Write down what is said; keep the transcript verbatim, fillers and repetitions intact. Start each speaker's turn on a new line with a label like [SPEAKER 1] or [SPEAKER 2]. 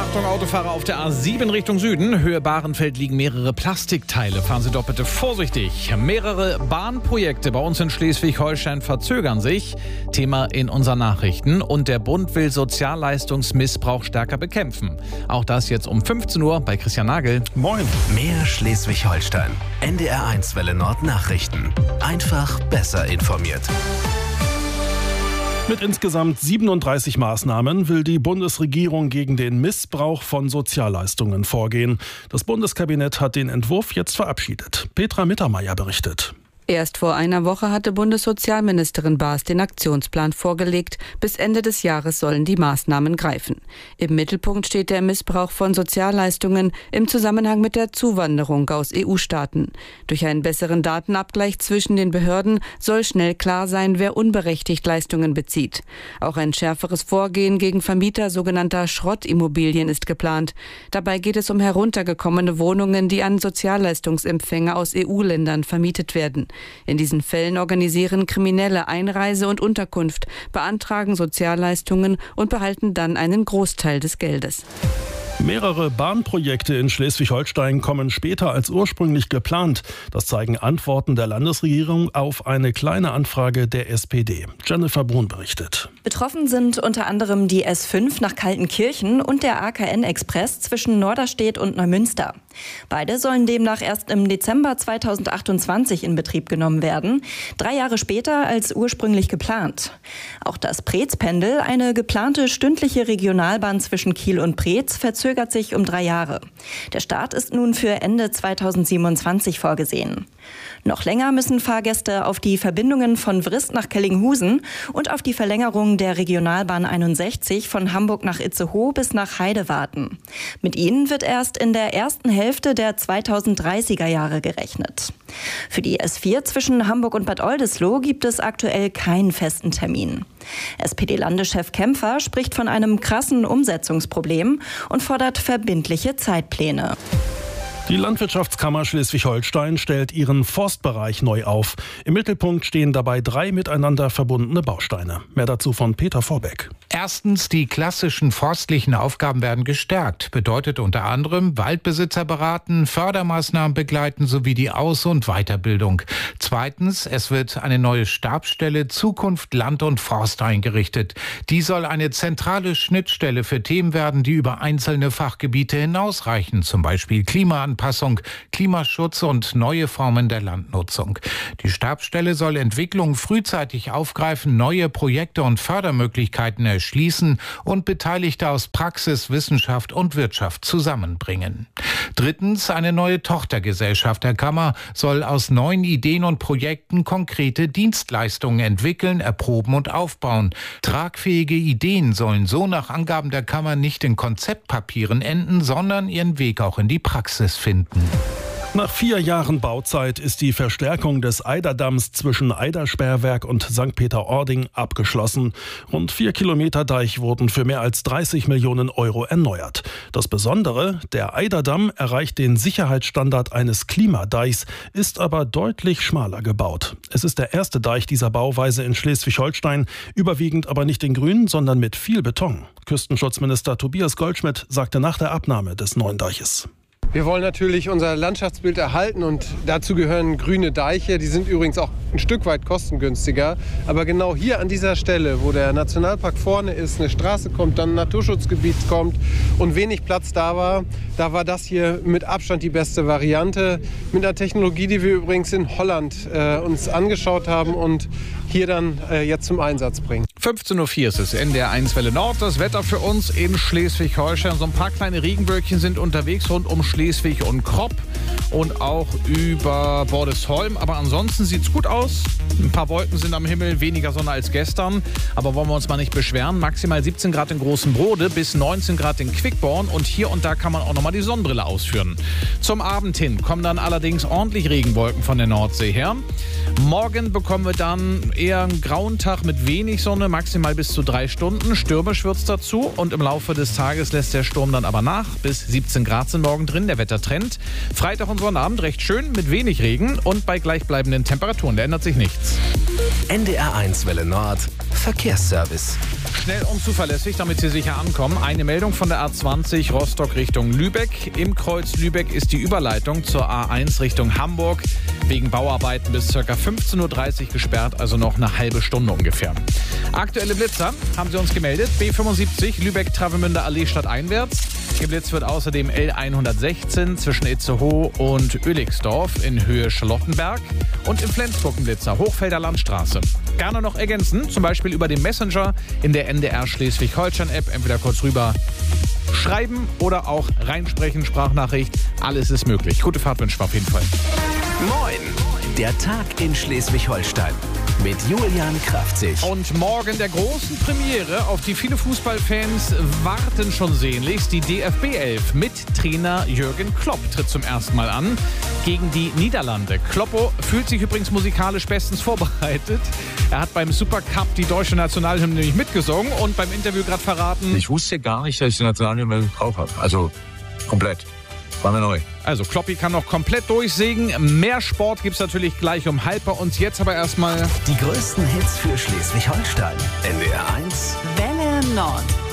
[SPEAKER 1] Achtung, Autofahrer auf der A sieben Richtung Süden. Höhe Bahrenfeld liegen mehrere Plastikteile. Fahren Sie doch bitte vorsichtig. Mehrere Bahnprojekte bei uns in Schleswig-Holstein verzögern sich. Thema in unseren Nachrichten. Und der Bund will Sozialleistungsmissbrauch stärker bekämpfen. Auch das jetzt um fünfzehn Uhr bei Christian Nagel.
[SPEAKER 2] Moin. Mehr Schleswig-Holstein. N D R eins Welle Nord Nachrichten. Einfach besser informiert.
[SPEAKER 3] Mit insgesamt siebenunddreißig Maßnahmen will die Bundesregierung gegen den Missbrauch von Sozialleistungen vorgehen. Das Bundeskabinett hat den Entwurf jetzt verabschiedet. Petra Mittermeier berichtet.
[SPEAKER 4] Erst vor einer Woche hatte Bundessozialministerin Baas den Aktionsplan vorgelegt. Bis Ende des Jahres sollen die Maßnahmen greifen. Im Mittelpunkt steht der Missbrauch von Sozialleistungen im Zusammenhang mit der Zuwanderung aus E U-Staaten. Durch einen besseren Datenabgleich zwischen den Behörden soll schnell klar sein, wer unberechtigt Leistungen bezieht. Auch ein schärferes Vorgehen gegen Vermieter sogenannter Schrottimmobilien ist geplant. Dabei geht es um heruntergekommene Wohnungen, die an Sozialleistungsempfänger aus E U-Ländern vermietet werden. In diesen Fällen organisieren Kriminelle Einreise und Unterkunft, beantragen Sozialleistungen und behalten dann einen Großteil des Geldes.
[SPEAKER 3] Mehrere Bahnprojekte in Schleswig-Holstein kommen später als ursprünglich geplant. Das zeigen Antworten der Landesregierung auf eine kleine Anfrage der S P D. Jennifer Brun berichtet.
[SPEAKER 5] Betroffen sind unter anderem die S fünf nach Kaltenkirchen und der A K N-Express zwischen Norderstedt und Neumünster. Beide sollen demnach erst im Dezember zweitausendachtundzwanzig in Betrieb genommen werden, drei Jahre später als ursprünglich geplant. Auch das Preetz-Pendel, eine geplante stündliche Regionalbahn zwischen Kiel und Preetz, verzögert sich um drei Jahre. Der Start ist nun für Ende zweitausendsiebenundzwanzig vorgesehen. Noch länger müssen Fahrgäste auf die Verbindungen von Vrist nach Kellinghusen und auf die Verlängerung der Regionalbahn einundsechzig von Hamburg nach Itzehoe bis nach Heide warten. Mit ihnen wird erst in der ersten Hälfte der zweitausenddreißiger Jahre gerechnet. Für die S vier zwischen Hamburg und Bad Oldesloe gibt es aktuell keinen festen Termin. S P D-Landeschef Kämpfer spricht von einem krassen Umsetzungsproblem und fordert verbindliche Zeitpläne.
[SPEAKER 3] Die Landwirtschaftskammer Schleswig-Holstein stellt ihren Forstbereich neu auf. Im Mittelpunkt stehen dabei drei miteinander verbundene Bausteine. Mehr dazu von Peter Vorbeck.
[SPEAKER 6] Erstens, die klassischen forstlichen Aufgaben werden gestärkt. Bedeutet unter anderem Waldbesitzer beraten, Fördermaßnahmen begleiten sowie die Aus- und Weiterbildung. Zweitens, es wird eine neue Stabsstelle Zukunft Land und Forst eingerichtet. Die soll eine zentrale Schnittstelle für Themen werden, die über einzelne Fachgebiete hinausreichen, zum Beispiel Klimaanpassung, Klimaschutz und neue Formen der Landnutzung. Die Stabsstelle soll Entwicklungen frühzeitig aufgreifen, neue Projekte und Fördermöglichkeiten erschließen und Beteiligte aus Praxis, Wissenschaft und Wirtschaft zusammenbringen. Drittens, eine neue Tochtergesellschaft der Kammer soll aus neuen Ideen und Projekten konkrete Dienstleistungen entwickeln, erproben und aufbauen. Tragfähige Ideen sollen so nach Angaben der Kammer nicht in Konzeptpapieren enden, sondern ihren Weg auch in die Praxis finden.
[SPEAKER 3] Nach vier Jahren Bauzeit ist die Verstärkung des Eiderdamms zwischen Eidersperrwerk und Sankt Peter-Ording abgeschlossen. Rund vier Kilometer Deich wurden für mehr als dreißig Millionen Euro erneuert. Das Besondere, der Eiderdamm erreicht den Sicherheitsstandard eines Klimadeichs, ist aber deutlich schmaler gebaut. Es ist der erste Deich dieser Bauweise in Schleswig-Holstein, überwiegend aber nicht in Grün, sondern mit viel Beton. Küstenschutzminister Tobias Goldschmidt sagte nach der Abnahme des neuen Deiches:
[SPEAKER 7] Wir wollen natürlich unser Landschaftsbild erhalten und dazu gehören grüne Deiche. Die sind übrigens auch ein Stück weit kostengünstiger. Aber genau hier an dieser Stelle, wo der Nationalpark vorne ist, eine Straße kommt, dann ein Naturschutzgebiet kommt und wenig Platz da war, da war das hier mit Abstand die beste Variante. Mit einer Technologie, die wir übrigens in Holland äh, uns angeschaut haben und hier dann äh, jetzt zum Einsatz bringen.
[SPEAKER 1] fünfzehn Uhr vier ist es, N D R eins Welle Nord. Das Wetter für uns in Schleswig-Holstein. So ein paar kleine Regenwölkchen sind unterwegs rund um Schleswig und Kropp und auch über Bordesholm. Aber ansonsten sieht's gut aus. Ein paar Wolken sind am Himmel, weniger Sonne als gestern. Aber wollen wir uns mal nicht beschweren. Maximal siebzehn Grad in Großen Brode bis neunzehn Grad in Quickborn. Und hier und da kann man auch nochmal die Sonnenbrille ausführen. Zum Abend hin kommen dann allerdings ordentlich Regenwolken von der Nordsee her. Morgen bekommen wir dann eher einen grauen Tag mit wenig Sonne, maximal bis zu drei Stunden. Stürmisch wird's dazu und im Laufe des Tages lässt der Sturm dann aber nach. Bis siebzehn Grad sind morgen drin, der Wettertrend. Freitag und Sonnabend recht schön mit wenig Regen und bei gleichbleibenden Temperaturen. Da ändert sich nichts.
[SPEAKER 2] N D R eins Welle Nord Verkehrsservice.
[SPEAKER 1] Schnell und zuverlässig, damit Sie sicher ankommen. Eine Meldung von der A zwanzig Rostock Richtung Lübeck. Im Kreuz Lübeck ist die Überleitung zur A eins Richtung Hamburg wegen Bauarbeiten bis ca. fünfzehn Uhr dreißig gesperrt, also noch eine halbe Stunde ungefähr. Aktuelle Blitzer haben Sie uns gemeldet. B fünfundsiebzig Lübeck-Travemünder Allee stadteinwärts. Geblitzt wird außerdem L hundertsechzehn zwischen Itzehoe und Oelixdorf in Höhe Charlottenberg und im Flensburg ein Blitzer, Hochfelder Landstraße. Gerne noch ergänzen, zum Beispiel über den Messenger in der N D R Schleswig-Holstein-App, entweder kurz rüber schreiben oder auch reinsprechen, Sprachnachricht. Alles ist möglich. Gute Fahrt wünschen wir auf jeden Fall.
[SPEAKER 2] Moin, der Tag in Schleswig-Holstein mit Julian Kraftzig.
[SPEAKER 1] Und morgen der großen Premiere, auf die viele Fußballfans warten schon sehnlichst. Die D F B elf mit Trainer Jürgen Klopp tritt zum ersten Mal an gegen die Niederlande. Kloppo fühlt sich übrigens musikalisch bestens vorbereitet. Er hat beim Supercup die deutsche Nationalhymne nämlich mitgesungen und beim Interview gerade verraten:
[SPEAKER 8] Ich wusste gar nicht, dass ich die Nationalhymne drauf habe. Also komplett. War mir neu.
[SPEAKER 1] Also Kloppi kann noch komplett durchsägen. Mehr Sport gibt's natürlich gleich um halb bei uns. Jetzt aber erstmal
[SPEAKER 2] die größten Hits für Schleswig-Holstein. N D R eins
[SPEAKER 9] Welle Nord.